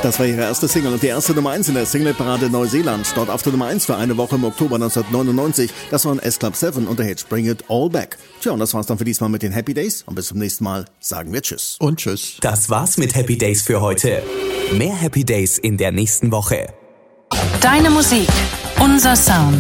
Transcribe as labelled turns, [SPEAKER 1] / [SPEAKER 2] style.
[SPEAKER 1] Das war ihre erste Single und die erste Nummer 1 in der Singleparade Neuseeland. Dort auf der Nummer 1 für eine Woche im Oktober 1999. Das waren S-Club 7 und der Hit Bring It All Back. Tja, und das war's dann für diesmal mit den Happy Days. Und bis zum nächsten Mal sagen wir Tschüss.
[SPEAKER 2] Und Tschüss.
[SPEAKER 3] Das war's mit Happy Days für heute. Mehr Happy Days in der nächsten Woche.
[SPEAKER 4] Deine Musik, unser Sound.